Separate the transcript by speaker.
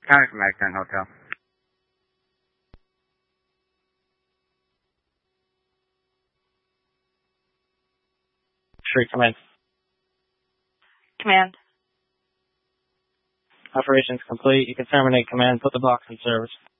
Speaker 1: County from Magdalen Hotel.
Speaker 2: Street command.
Speaker 3: Command.
Speaker 2: Operations complete. You can terminate command. Put the box in service.